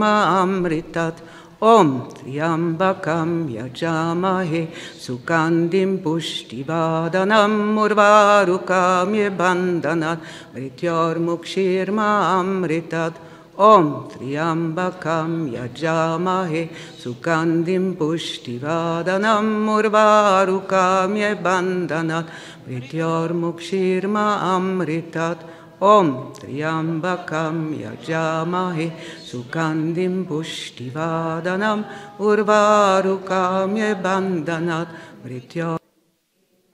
Amritat Om Triambakam Yajamahe Sukandim Pushtivadanam Urvarukam Yebandanat Mrityormukshirma Amritat Om Triambakam Yajamahe Sukandim Pushtivadanam Urvarukam Yebandanat Mrityormukshirma Amritat Om Triambakam Yajamahe Sukandim Pushtivadanam Urvarukam Yebandanat Mrityor